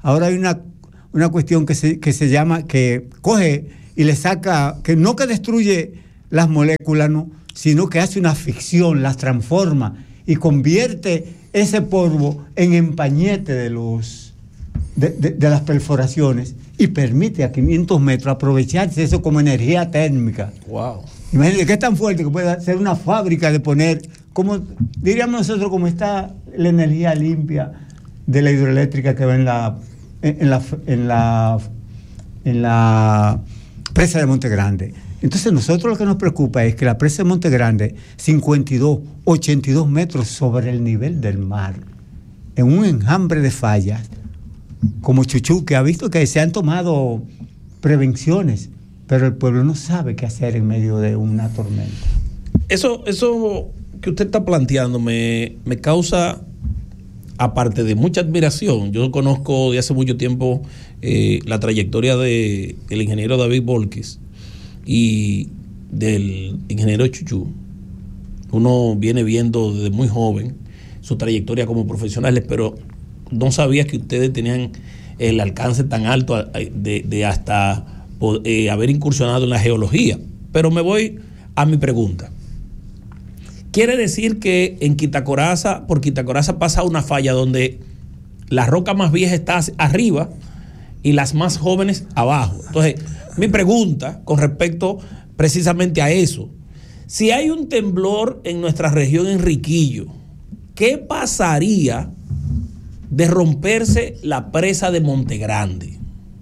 Ahora hay una, una cuestión que se, que se llama, que coge y le saca, que no que destruye las moléculas, no, sino que hace una ficción, las transforma y convierte ese polvo en empañete de los de, de, de las perforaciones y permite a quinientos metros aprovecharse eso como energía térmica. Wow. Imagínate que es tan fuerte que puede ser una fábrica de poner, como diríamos nosotros, como está la energía limpia de la hidroeléctrica que va en la en la en la en la presa de Monte Grande. Entonces nosotros lo que nos preocupa es que la presa de Monte Grande, cincuenta y dos, ochenta y dos metros sobre el nivel del mar, en un enjambre de fallas, como Chuchú, que ha visto que se han tomado prevenciones, pero el pueblo no sabe qué hacer en medio de una tormenta. Eso, eso que usted está planteando me, me causa, aparte de mucha admiración, yo conozco de hace mucho tiempo eh, la trayectoria del ingeniero David Volquez y del ingeniero Chuchú. Uno viene viendo desde muy joven su trayectoria como profesionales, pero no sabía que ustedes tenían el alcance tan alto de, de hasta eh, haber incursionado en la geología. Pero me voy a mi pregunta. Quiere decir que en Quitacoraza, por Quitacoraza pasa una falla donde la roca más vieja está arriba y las más jóvenes abajo. Entonces, mi pregunta con respecto precisamente a eso: si hay un temblor en nuestra región en Riquillo, ¿qué pasaría de romperse la presa de Monte Grande?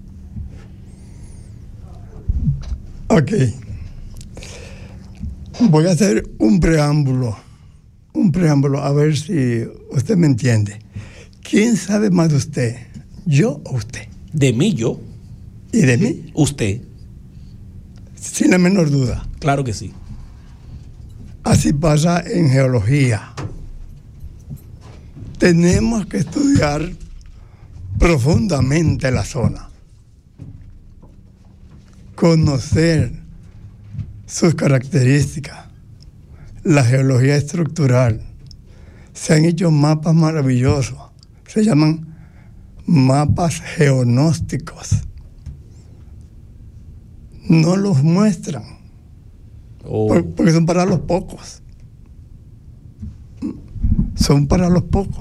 Ok. Voy a hacer un preámbulo, un preámbulo, a ver si usted me entiende. ¿Quién sabe más de usted? ¿Yo o usted? De mí, yo. ¿Y de mí? Usted. Sin la menor duda. Claro que sí. Así pasa en geología. Tenemos que estudiar profundamente la zona, conocer sus características, la geología estructural. Se han hecho mapas maravillosos, se llaman mapas geonósticos. No los muestran, oh. por, porque son para los pocos. Son para los pocos.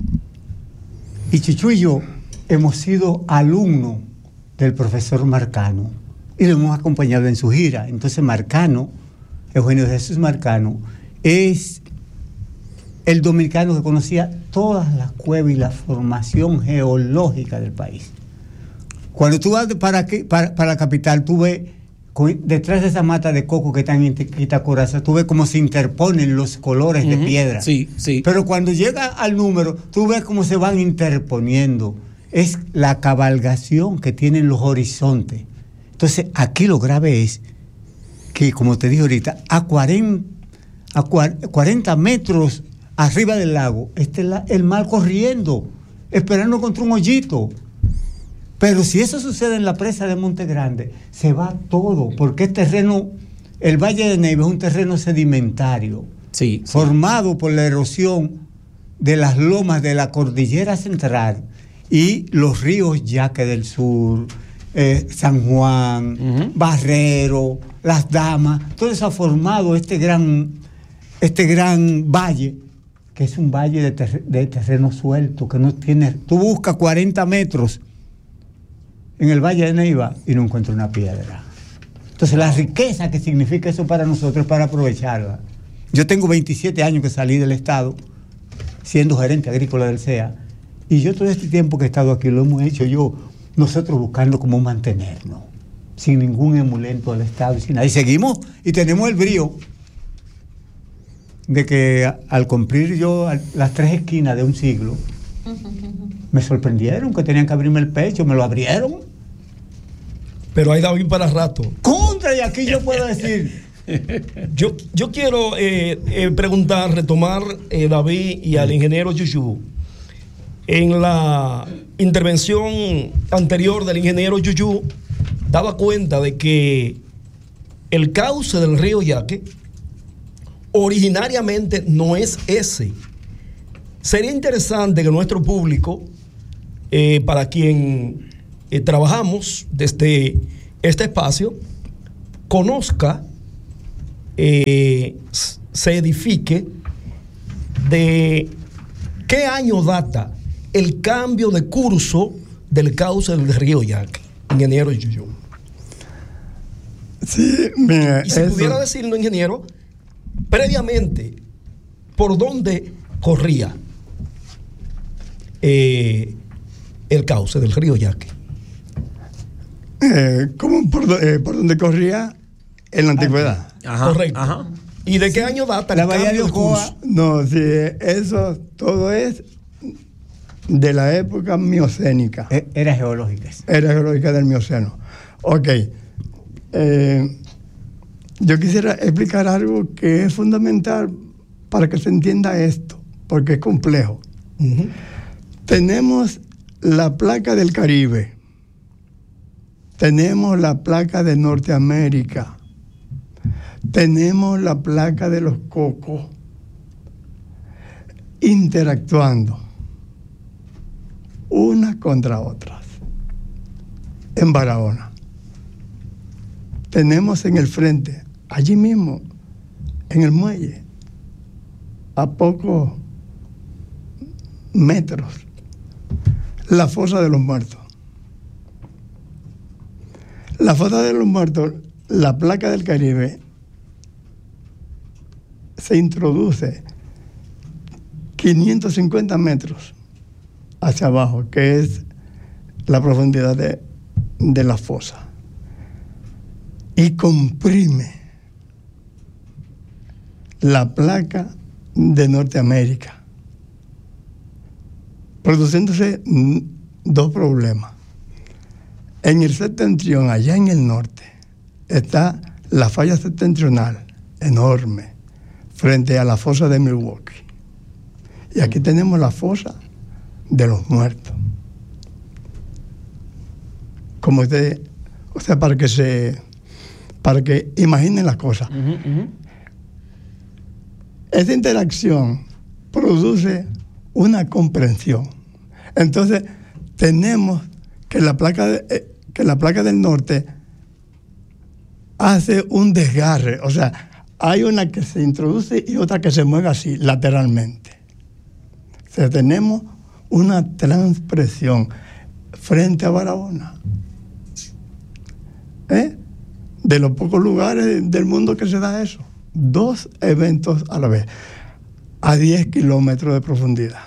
Y Chuchú y yo hemos sido alumnos del profesor Marcano y lo hemos acompañado en su gira. Entonces Marcano, Eugenio de Jesús Marcano, es el dominicano que conocía todas las cuevas y la formación geológica del país. Cuando tú vas para, para, para la capital, tú ves detrás de esa mata de coco que están en Quitacoraza, tú ves cómo se interponen los colores uh-huh. de piedra. Sí, sí. Pero cuando llega al número, tú ves cómo se van interponiendo. Es la cabalgación que tienen los horizontes. Entonces, aquí lo grave es que, como te dije ahorita, a cuarenta, a cuarenta metros arriba del lago, está el, el mar corriendo, esperando contra un hoyito. Pero si eso sucede en la presa de Monte Grande, se va todo, porque es terreno, el Valle de Neiva es un terreno sedimentario, sí, sí. formado por la erosión de las lomas de la cordillera central y los ríos Yaque del Sur, eh, San Juan, uh-huh. Barrero, Las Damas, todo eso ha formado este gran, este gran valle, que es un valle de, ter- de terreno suelto, que no tiene, tú buscas cuarenta metros en el Valle de Neiva y no encuentro una piedra. Entonces la riqueza que significa eso para nosotros es para aprovecharla. Yo tengo veintisiete años que salí del Estado siendo gerente agrícola del C E A, y yo todo este tiempo que he estado aquí lo hemos hecho yo, nosotros buscando cómo mantenernos sin ningún emulento del Estado y sin nada. Y seguimos y tenemos el brío de que al cumplir yo las tres esquinas de un siglo, me sorprendieron que tenían que abrirme el pecho, me lo abrieron. Pero hay David para rato. Contra, y aquí yo puedo decir. yo, yo quiero eh, eh, preguntar, retomar, eh, David, y al ingeniero Chuchú. En la intervención anterior del ingeniero Chuchú, daba cuenta de que el cauce del río Yaque originariamente no es ese. Sería interesante que nuestro público eh, para quien eh, trabajamos desde este espacio, conozca, eh, se edifique de qué año data el cambio de curso del cauce del río Yaqui, ingeniero Yuyu. Sí, mira, y si eso... pudiera decirlo, ingeniero, previamente, ¿por dónde corría eh, el cauce del río Yaqui? Eh, ¿Cómo por, eh, por dónde corría en la antigüedad? Ajá, correcto. Ajá. ¿Y de qué año data el la Bahía cambio de Ocoa? No, sí, eso todo es de la época miocénica. Era geológica. Era geológica del Mioceno. Ok. Eh, yo quisiera explicar algo que es fundamental para que se entienda esto, porque es complejo. Uh-huh. Tenemos la placa del Caribe, tenemos la placa de Norteamérica, tenemos la placa de los Cocos interactuando unas contra otras en Barahona. Tenemos en el frente, allí mismo, en el muelle, a pocos metros, la fosa de los muertos. La fosa de los muertos, la placa del Caribe, se introduce quinientos cincuenta metros hacia abajo, que es la profundidad de, de la fosa, y comprime la placa de Norteamérica, produciéndose dos problemas. En el septentrión, allá en el norte, está la falla septentrional, enorme, frente a la fosa de Milwaukee. Y aquí tenemos la fosa de los muertos. Como usted, o sea, para que se, para que imaginen las cosas. Uh-huh, uh-huh. Esa interacción produce una comprensión. Entonces, tenemos que la placa de, eh, que la placa del norte hace un desgarre, o sea, hay una que se introduce y otra que se mueve así, lateralmente. O sea, tenemos una transpresión frente a Barahona. ¿Eh? De los pocos lugares del mundo que se da eso. Dos eventos a la vez, a diez kilómetros de profundidad.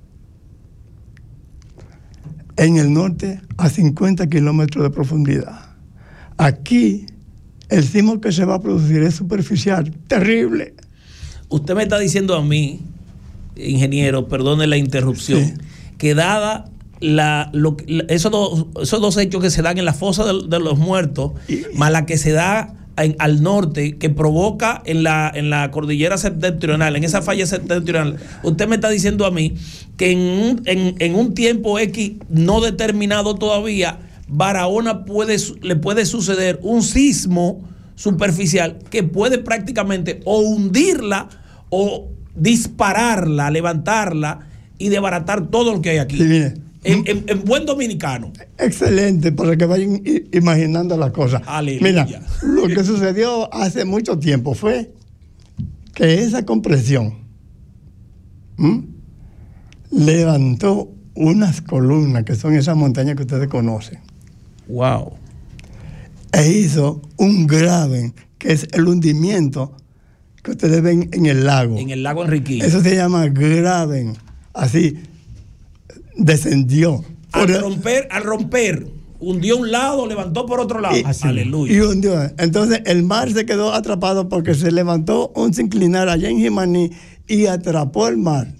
En el norte, a cincuenta kilómetros de profundidad. Aquí, el sismo que se va a producir es superficial, terrible. Usted me está diciendo a mí, ingeniero, perdone la interrupción, sí, que dada la, lo, la, esos, dos, esos dos hechos que se dan en la fosa de, de los muertos, y, más la que se da en, al norte, que provoca en la, en la cordillera septentrional, en esa falla septentrional, usted me está diciendo a mí que en un, en, en un tiempo X no determinado todavía, Barahona puede, le puede suceder un sismo superficial que puede prácticamente o hundirla o dispararla, levantarla y desbaratar todo lo que hay aquí. Sí, mire, en, en, en buen dominicano. Excelente, para que vayan imaginando las cosas. Aleluya. Mira, lo que sucedió hace mucho tiempo fue que esa compresión ¿m? levantó unas columnas que son esas montañas que ustedes conocen. Wow. E hizo un graben, que es el hundimiento que ustedes ven en el lago. En el lago Enriquillo. Eso se llama graben. Así descendió. Al romper, al romper, hundió un lado, levantó por otro lado. Y, aleluya. Y hundió. Entonces el mar se quedó atrapado porque se levantó un sinclinar allá en Jimaní y atrapó el mar.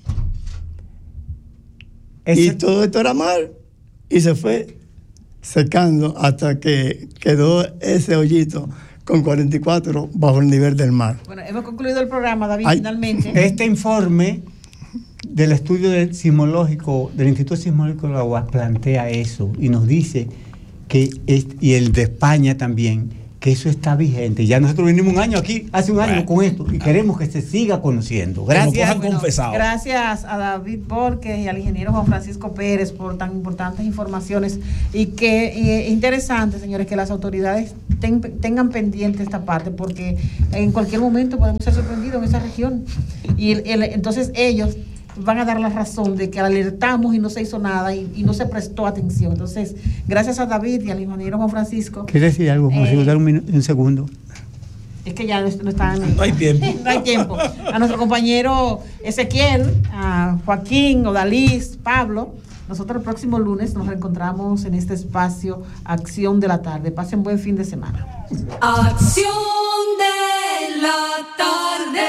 Ese... Y todo esto era mar. Y se fue secando hasta que quedó ese hoyito con cuarenta y cuatro bajo el nivel del mar. Bueno, hemos concluido el programa, David, Ay, finalmente. Este informe del estudio del sismológico, del Instituto Sismológico de la U A S plantea eso y nos dice que, es, y el de España también, que eso está vigente. Ya nosotros venimos un año aquí, hace un año Bueno. con esto, y queremos que se siga conociendo. Gracias. Bueno, gracias a David Borges y al ingeniero Juan Francisco Pérez por tan importantes informaciones y que y, es interesante, señores, que las autoridades ten, tengan pendiente esta parte, porque en cualquier momento podemos ser sorprendidos en esa región y el, el, entonces ellos van a dar la razón de que alertamos y no se hizo nada y, y no se prestó atención. Entonces, gracias a David y al ingeniero Juan Francisco. ¿Quiere decir algo? Eh, Eh, un, minu- un segundo. Es que ya no, no están. No hay tiempo. No hay tiempo. A nuestro compañero Ezequiel, a Joaquín, Odalis, Pablo. Nosotros el próximo lunes nos reencontramos en este espacio Acción de la Tarde. Pasen buen fin de semana. Acción de la tarde.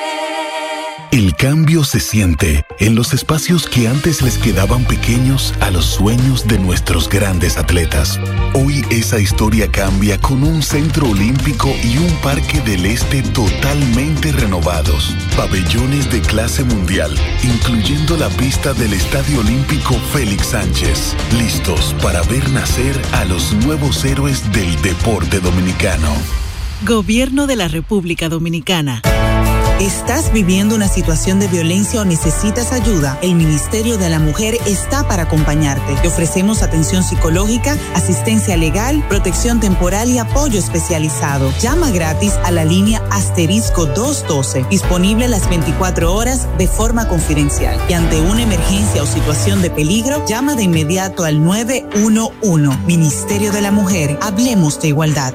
El cambio se siente en los espacios que antes les quedaban pequeños a los sueños de nuestros grandes atletas. Hoy esa historia cambia con un centro olímpico y un parque del este totalmente renovados. Pabellones de clase mundial, incluyendo la pista del Estadio Olímpico Félix Sánchez. Listos para ver nacer a los nuevos héroes del deporte dominicano. Gobierno de la República Dominicana. ¿Estás viviendo una situación de violencia o necesitas ayuda? El Ministerio de la Mujer está para acompañarte. Te ofrecemos atención psicológica, asistencia legal, protección temporal y apoyo especializado. Llama gratis a la línea asterisco doscientos doce, disponible las veinticuatro horas de forma confidencial. Y ante una emergencia o situación de peligro, llama de inmediato al nueve uno uno. Ministerio de la Mujer, hablemos de igualdad.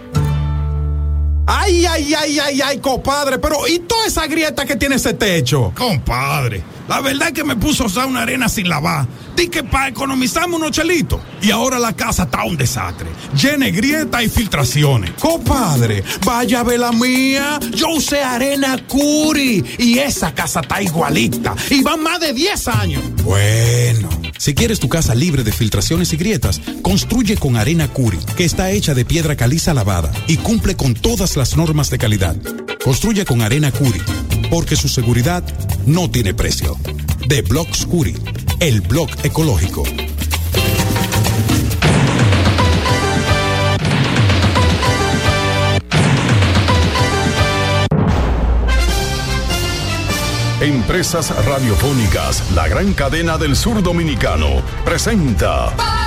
Ay, ay, ay, ay, ay, compadre, pero ¿y toda esa grieta que tiene ese techo? Compadre, la verdad es que me puso a usar una arena sin lavar. Di que para economizarme unos chelitos. Y ahora la casa está un desastre, llena de grietas y filtraciones. Compadre, vaya a ver la mía. Yo usé arena Curi y esa casa está igualita. Y van más de diez años. Bueno, si quieres tu casa libre de filtraciones y grietas, construye con arena Curi, que está hecha de piedra caliza lavada y cumple con todas las normas de calidad. Construye con arena Curi, porque su seguridad no tiene precio. De Blocks Curi, el blog ecológico. Empresas Radiofónicas, la gran cadena del sur dominicano, presenta